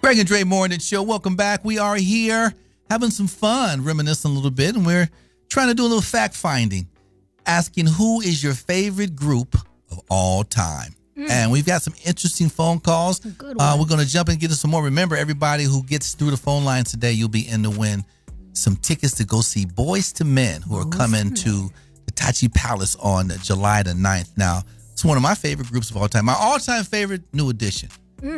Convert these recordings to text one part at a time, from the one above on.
Greg and Dre Morning Show. Welcome back. We are here having some fun, reminiscing a little bit, and we're trying to do a little fact finding, asking who is your favorite group of all time. And we've got some interesting phone calls. We're going to jump in and get us some more. Remember, everybody who gets through the phone lines today, you'll be in to win some tickets to go see Boyz II Men, who are coming to Hitachi Palace on July the 9th. Now, it's one of my favorite groups of all time. My all-time favorite, New Edition.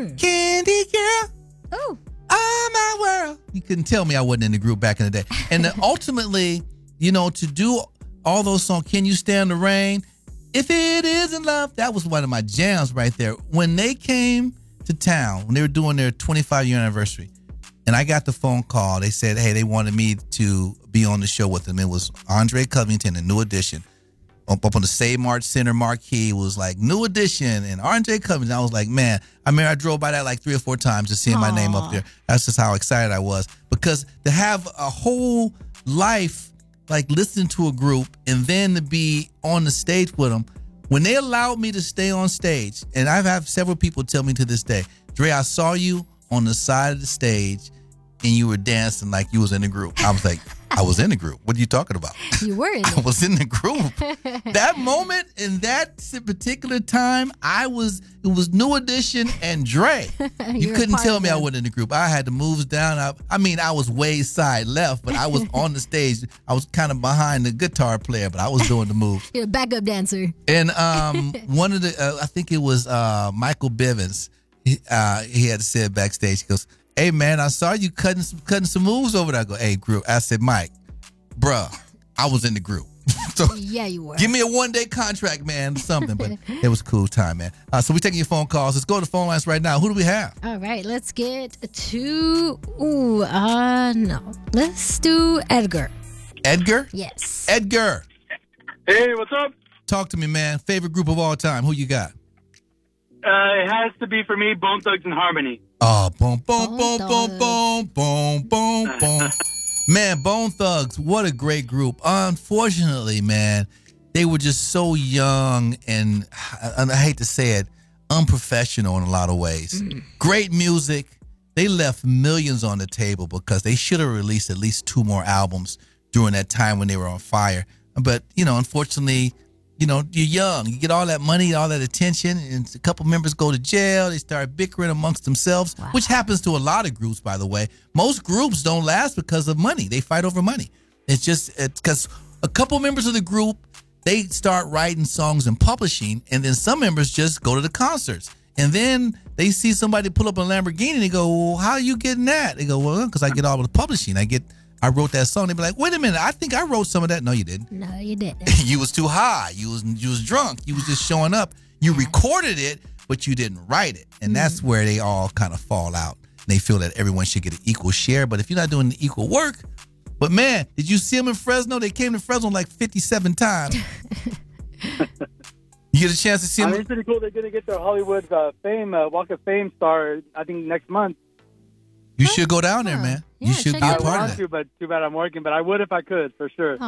Candy Girl. Oh. Oh, my world. You couldn't tell me I wasn't in the group back in the day. And then ultimately, you know, to do all those songs, Can You Stand the Rain? If It Isn't Love, that was one of my jams right there. When they came to town, when they were doing their 25-year anniversary, and I got the phone call, they said, hey, they wanted me to be on the show with them. It was Andre Covington and New Edition. Up on the Save Mart Center marquee, it was like New Edition and Andre Covington. I was like, man, I mean, I drove by that like 3 or 4 times just seeing my name up there. That's just how excited I was. Because to have a whole life like listening to a group and then to be on the stage with them, when they allowed me to stay on stage, and I've had several people tell me to this day, Dre, I saw you on the side of the stage and you were dancing like you was in the group. I was like, I was in the group. What are you talking about? You were in I was in the group. That moment in that particular time, it was New Edition and Dre. You couldn't tell me I wasn't in the group. I had the moves down. I mean, I was way side left, but I was on the stage. I was kind of behind the guitar player, but I was doing the moves. You're a backup dancer. And one of the, I think it was Michael Bivins. He had said backstage, he goes, hey, man, I saw you cutting some moves over there. I go, hey, group. I said, Mike, bruh, I was in the group. So yeah, you were. Give me a 1-day contract, man, something. But it was a cool time, man. So we're taking your phone calls. Let's go to the phone lines right now. Who do we have? All right, let's get to, no. Let's do Edgar. Edgar? Yes. Edgar. Hey, what's up? Talk to me, man. Favorite group of all time. Who you got? It has to be for me, Bone Thugs and Harmony. Oh, boom, boom, boom, boom, boom, boom, boom, boom. Man, Bone Thugs, what a great group. Unfortunately, man, they were just so young and I hate to say it, unprofessional in a lot of ways. Great music. They left millions on the table because they should have released at least 2 more albums during that time when they were on fire. But, you know, unfortunately, you know, you're young. You get all that money, all that attention, and a couple members go to jail. They start bickering amongst themselves, which happens to a lot of groups, by the way. Most groups don't last because of money. They fight over money. It's because a couple members of the group, they start writing songs and publishing, and then some members just go to the concerts. And then they see somebody pull up a Lamborghini, and they go, well, how are you getting that? They go, well, because I get all of the publishing. I wrote that song. They'd be like, wait a minute, I think I wrote some of that. No, you didn't. No, you didn't. You was too high. You was drunk. You was just showing up. You recorded it, but you didn't write it. And that's where they all kind of fall out. They feel that everyone should get an equal share. But if you're not doing the equal work, but man, did you see them in Fresno? They came to Fresno like 57 times. You get a chance to see them. It's pretty cool. They're going to get their Hollywood Walk of Fame star, I think, next month. You should go down there, man. You should be a part of that. I want to, but too bad I'm working. But I would if I could, for sure.